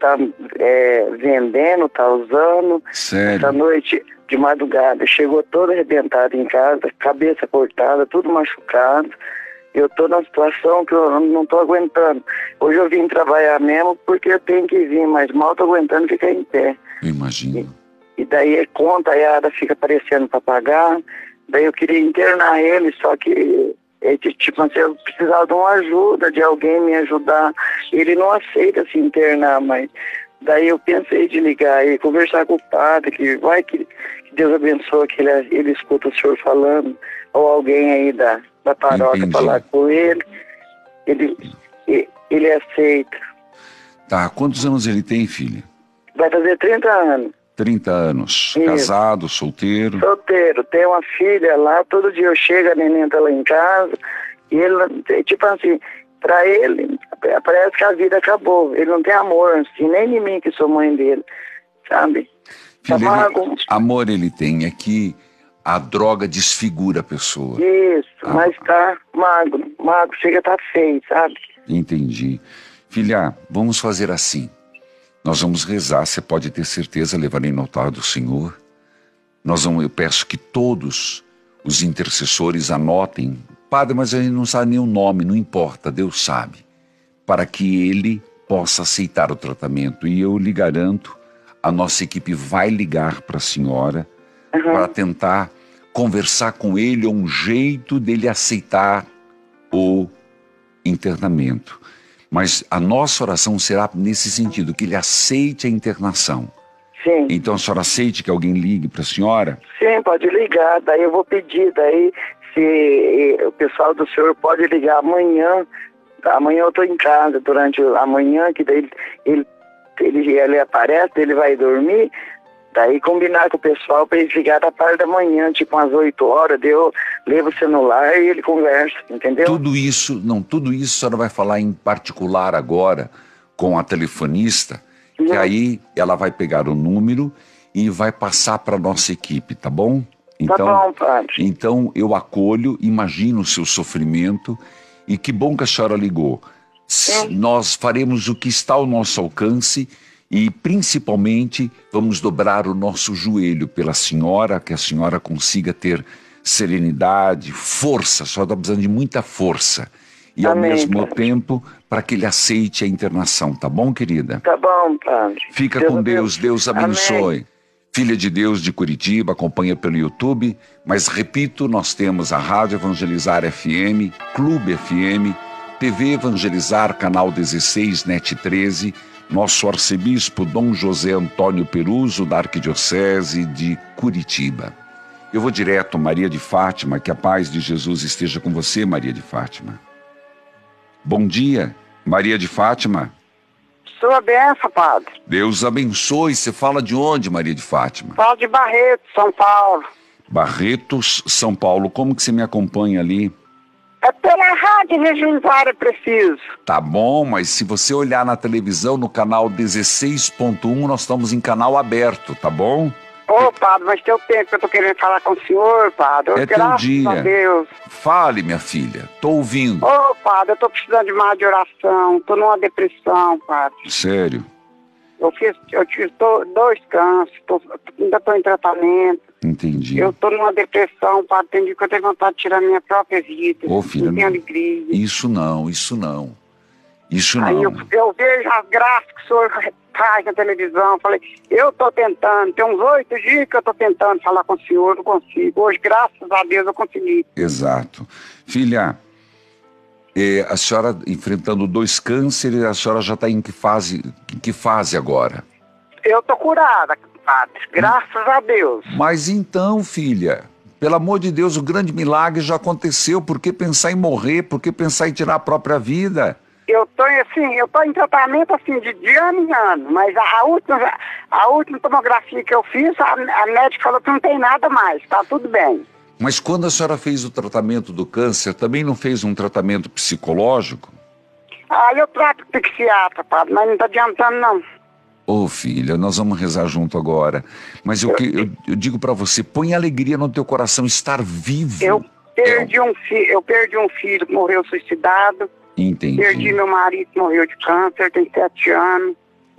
tá vendendo, tá usando. Sério? Essa noite, de madrugada, chegou todo arrebentado em casa, cabeça cortada, tudo machucado. Eu tô numa situação que eu não tô aguentando. Hoje eu vim trabalhar mesmo porque eu tenho que vir, mas mal tô aguentando ficar em pé. Imagino. E daí conta, a Ada fica aparecendo para pagar. Daí eu queria internar ele, só que tipo, eu precisava de uma ajuda, de alguém me ajudar. Ele não aceita se internar, mas daí eu pensei de ligar e conversar com o padre, que vai que Deus abençoe, que ele escuta o senhor falando, ou alguém aí da paróquia falar com ele. Ele aceita. Tá, quantos anos ele tem, filha? Vai fazer 30 anos. 30 anos. Isso. Casado, solteiro? Solteiro. Tem uma filha lá, todo dia eu chego, a neném tá lá em casa, e ele, tipo assim, pra ele, parece que a vida acabou. Ele não tem amor, assim, nem em mim, que sou mãe dele, sabe? Filha, amor ele tem, é que a droga desfigura a pessoa. Isso, mas tá magro, chega a tá feio, sabe? Entendi. Filha, vamos fazer assim. Nós vamos rezar, você pode ter certeza, levarei no altar do Senhor. Eu peço que todos os intercessores anotem. Padre, mas a gente não sabe nem o nome, não importa, Deus sabe. Para que ele possa aceitar o tratamento. E eu lhe garanto, a nossa equipe vai ligar para a senhora para tentar conversar com ele, um jeito dele aceitar o internamento. Mas a nossa oração será nesse sentido, que ele aceite a internação. Sim. Então a senhora aceite que alguém ligue para a senhora? Sim, pode ligar, daí eu vou pedir, daí se o pessoal do senhor pode ligar amanhã eu estou em casa durante a manhã, que daí ele aparece, ele vai dormir, daí combinar com o pessoal para ele ligar da parte da manhã, tipo umas 8 horas, daí eu levo o celular e ele conversa, entendeu? Tudo isso a senhora vai falar em particular agora com a telefonista, que aí ela vai pegar o número e vai passar para a nossa equipe, tá bom? Então, tá bom, padre. Então eu acolho, imagino o seu sofrimento e que bom que a senhora ligou. Nós faremos o que está ao nosso alcance e principalmente vamos dobrar o nosso joelho pela senhora, que a senhora consiga ter serenidade, força, só está precisando de muita força. E ao mesmo tempo, para que ele aceite a internação, tá bom, querida? Tá bom, padre. Fica com Deus, Deus abençoe. Amém. Filha de Deus de Curitiba, acompanha pelo YouTube, mas repito, nós temos a Rádio Evangelizar FM, Clube FM, TV Evangelizar, Canal 16, NET 13, nosso arcebispo Dom José Antônio Peruso, da Arquidiocese de Curitiba. Eu vou direto, Maria de Fátima, que a paz de Jesus esteja com você, Maria de Fátima. Bom dia, Maria de Fátima. Sua benção, padre. Deus abençoe. Você fala de onde, Maria de Fátima? Falo de Barretos, São Paulo. Barretos, São Paulo. Como que você me acompanha ali? É pela Rádio Evangelizar, é preciso. Tá bom, mas se você olhar na televisão, no canal 16.1, nós estamos em canal aberto, tá bom? Ô, padre, mas tem o tempo que eu tô querendo falar com o senhor, padre. É teu dia. Graças a Deus. Fale, minha filha. Tô ouvindo. Ô, padre, eu tô precisando de mais de oração. Tô numa depressão, padre. Sério? Eu tive 2 cânceres, ainda tô em tratamento. Entendi. Eu tô numa depressão, padre. Tem dia que eu tenho vontade de tirar minha própria vida. Ô, filha, não tem alegria. Isso não. Aí eu vejo as graças que o senhor faz na televisão. Falei, eu tô tentando. Tem uns 8 dias que eu tô tentando falar com o senhor, não consigo. Hoje, graças a Deus, eu consegui. Exato. Filha, a senhora enfrentando 2 cânceres, a senhora já está em que fase agora? Eu tô curada, padre. Graças a Deus. Mas então, filha, pelo amor de Deus, o grande milagre já aconteceu. Por que pensar em morrer? Por que pensar em tirar a própria vida? Eu tô em tratamento assim de ano em ano, mas a última tomografia que eu fiz, a médica falou que não tem nada mais, tá tudo bem. Mas quando a senhora fez o tratamento do câncer, também não fez um tratamento psicológico? Eu trato com psiquiatra, padre, mas não tá adiantando não. Ô, filha, nós vamos rezar junto agora. Mas eu digo pra você, põe alegria no teu coração, estar vivo. Eu perdi um filho que morreu suicidado. Entendi. Perdi meu marido que morreu de câncer, tem 7 anos.